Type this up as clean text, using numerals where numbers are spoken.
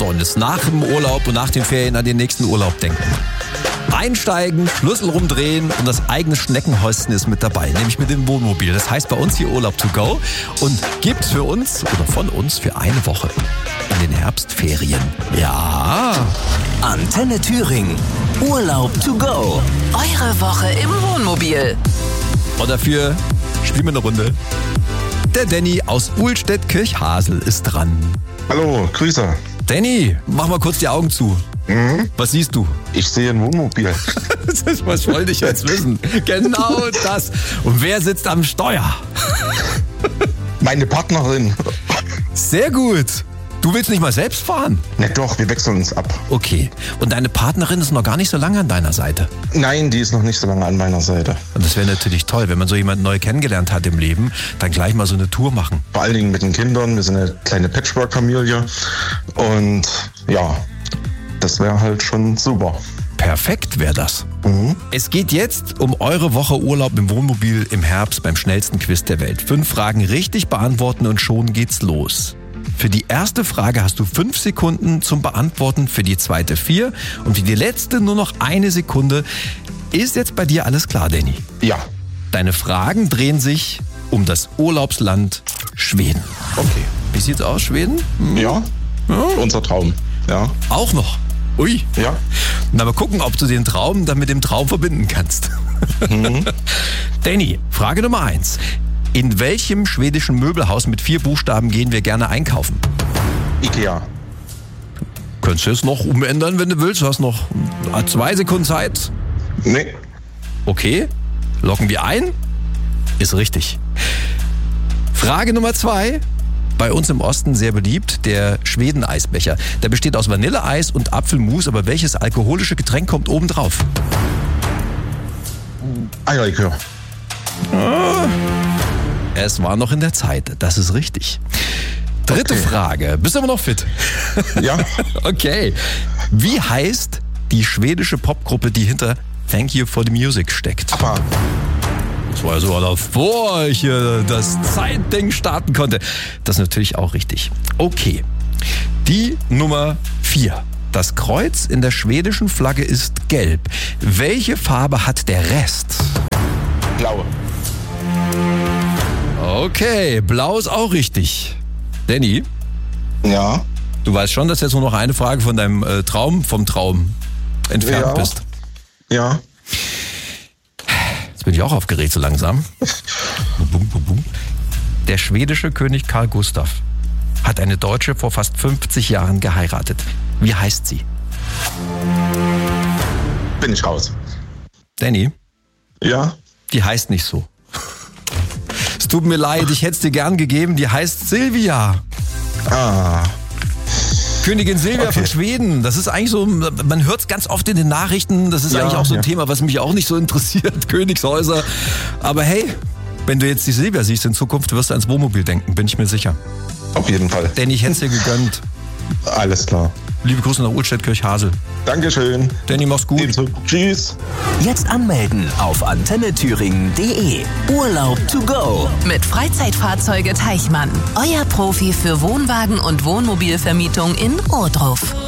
und jetzt nach dem Urlaub und nach den Ferien an den nächsten Urlaub denken. Einsteigen, Schlüssel rumdrehen und das eigene Schneckenhäuschen ist mit dabei, nämlich mit dem Wohnmobil. Das heißt bei uns hier Urlaub to go und gibt für uns oder von uns für eine Woche in den Herbstferien. Ja. Antenne Thüringen. Urlaub to go. Eure Woche im Wohnmobil. Und dafür spielen wir eine Runde. Der Danny aus Uhlstedt-Kirchhasel ist dran. Hallo, Grüße. Danny, mach mal kurz die Augen zu. Was siehst du? Ich sehe ein Wohnmobil. Was wollte ich jetzt wissen? Genau das. Und wer sitzt am Steuer? Meine Partnerin. Sehr gut. Du willst nicht mal selbst fahren? Na doch, wir wechseln uns ab. Okay. Und deine Partnerin ist noch gar nicht so lange an deiner Seite? Nein, die ist noch nicht so lange an meiner Seite. Und das wäre natürlich toll, wenn man so jemanden neu kennengelernt hat im Leben, dann gleich mal so eine Tour machen. Vor allen Dingen mit den Kindern. Wir sind eine kleine Patchwork-Familie. Und ja, das wäre halt schon super. Perfekt wäre das. Es geht jetzt um eure Woche Urlaub im Wohnmobil im Herbst beim schnellsten Quiz der Welt. 5 Fragen richtig beantworten und schon geht's los. Für die erste Frage hast du 5 Sekunden zum Beantworten, für die zweite 4 und für die letzte nur noch 1 Sekunde. Ist jetzt bei dir alles klar, Danny? Ja. Deine Fragen drehen sich um das Urlaubsland Schweden. Okay. Wie sieht's aus, Schweden? Ja, unser Traum. Ja. Auch noch? Ui. Ja. Na, mal gucken, ob du den Traum dann mit dem Traum verbinden kannst. Danny, Frage Nummer 1. In welchem schwedischen Möbelhaus mit 4 Buchstaben gehen wir gerne einkaufen? Ikea. Könntest du es noch umändern, wenn du willst? Du hast noch 2 Sekunden Zeit. Nee. Okay, locken wir ein. Ist richtig. Frage Nummer 2. Bei uns im Osten sehr beliebt, der Schweden-Eisbecher. Der besteht aus Vanilleeis und Apfelmus, aber welches alkoholische Getränk kommt oben drauf? Eierlikör. Es war noch in der Zeit, das ist richtig. Dritte Frage, bist du immer noch fit? Ja. Okay. Wie heißt die schwedische Popgruppe, die hinter Thank You for the Music steckt? ABBA. Das war ja sogar davor ich das Zeitding starten konnte. Das ist natürlich auch richtig. Okay, die Nummer 4. Das Kreuz in der schwedischen Flagge ist gelb. Welche Farbe hat der Rest? Blaue. Okay, blau ist auch richtig. Danny, Ja. du weißt schon, dass jetzt nur noch eine Frage von deinem vom Traum entfernt bist. Ja. Jetzt bin ich auch aufgeregt so langsam. Der schwedische König Karl Gustav hat eine Deutsche vor fast 50 Jahren geheiratet. Wie heißt sie? Bin ich raus. Danny, Ja. die heißt nicht so. Es tut mir leid, ich hätte es dir gern gegeben. Die heißt Silvia. Ah. Königin Silvia von Schweden. Das ist eigentlich so, man hört es ganz oft in den Nachrichten. Das ist eigentlich auch so ein Thema, was mich auch nicht so interessiert. Königshäuser. Aber hey, wenn du jetzt die Silvia siehst in Zukunft, wirst du ans Wohnmobil denken, bin ich mir sicher. Auf jeden Fall. Denn ich hätte es dir gegönnt. Alles klar. Liebe Grüße nach Uhlstedt-Kirchhasel. Dankeschön. Danny, mach's gut. Ebenso. Tschüss. Jetzt anmelden auf antennethüringen.de. Urlaub to go. Mit Freizeitfahrzeuge Teichmann. Euer Profi für Wohnwagen und Wohnmobilvermietung in Ohrdruf.